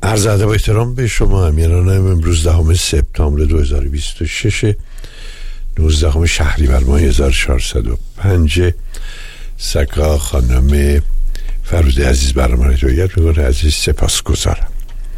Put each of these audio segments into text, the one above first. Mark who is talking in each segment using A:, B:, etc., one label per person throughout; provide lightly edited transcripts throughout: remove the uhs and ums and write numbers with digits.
A: عرض ادب و احترام به شما امیرانم. امروز 10 سپتامبر 2026 19 شهریور ماه 1405. سکا خانم فرود عزیز برنامه هدایت میکنه. عزیز سپاسگزارم.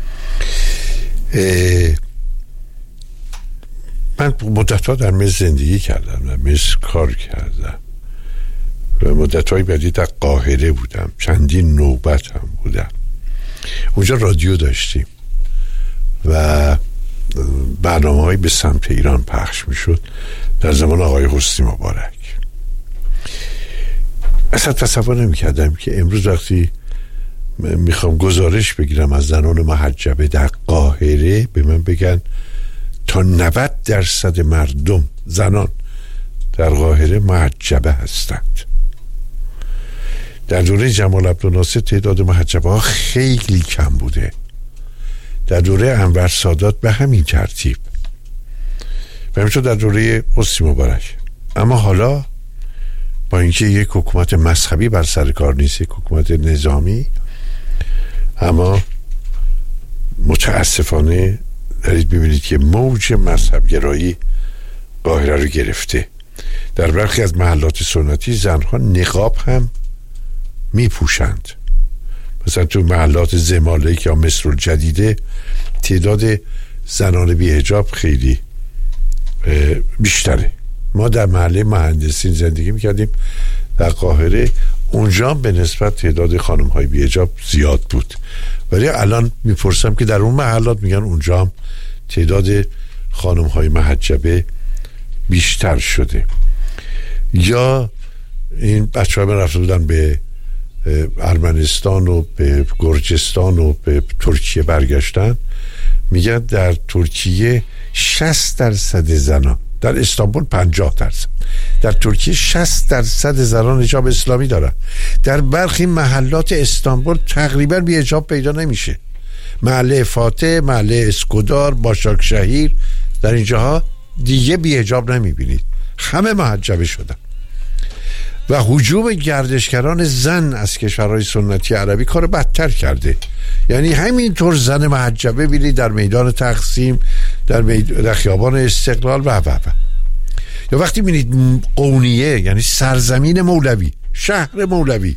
A: من مدت‌ها در مصر زندگی کردم، در مصر کار کردم و مدت‌های بعدی در قاهره بودم، چندین نوبت هم بودم. اونجا رادیو داشتیم و برنامه‌هایی به سمت ایران پخش میشد در زمان آقای حسنی مبارک. اصلا تصور نمی‌کردم که امروز وقتی میخوام گزارش بگیرم از زنان محجبه در قاهره به من بگن تا 90% مردم زنان در قاهره محجبه هستند. در دوره جمال عبدالناصر تعداد محجبه ها خیلی کم بوده، در دوره انور سادات به همین ترتیب و همینطور در دوره حسنی مبارک. اما حالا با اینکه یک حکومت مذهبی بر سر کار نیست، یک حکومت نظامی، اما متاسفانه دارید ببینید که موج مذهبگرایی قاهره رو گرفته. در برخی از محلات سنتی زنها نقاب هم میپوشند. مثلا تو محلات زمالک یا مصر الجدیده تعداد زنان بی حجاب خیلی بیشتره. ما در محله مهندسین زندگی میکردیم در قاهره، اونجا به نسبت تعداد خانم های بی حجاب زیاد بود، ولی الان میپرسم که در اون محلات میگن اونجا هم تعداد خانم های محجبه بیشتر شده. یا این بچه های من رفته بودن به ارمنستان و به گرجستان و به ترکیه برگشتن، میگن در ترکیه 60% زنان، در استانبول 50%، در ترکیه 60% زنان حجاب اسلامی دارن. در برخی محلات استانبول تقریبا بی حجاب پیدا نمیشه. محله فاتح، محله اسکودار، باشاکشهیر، در اینجاها دیگه بی حجاب نمیبینید، همه محجبه شدن. و هجوم گردشگران زن از کشورهای سنتی عربی کار بدتر کرده. یعنی همینطور زن محجبه بینید در میدان تقسیم، در خیابان استقلال و یا وقتی بینید قونیه، یعنی سرزمین مولوی، شهر مولوی،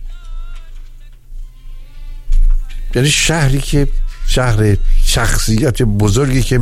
A: یعنی شهری که شهر شخصیت بزرگی که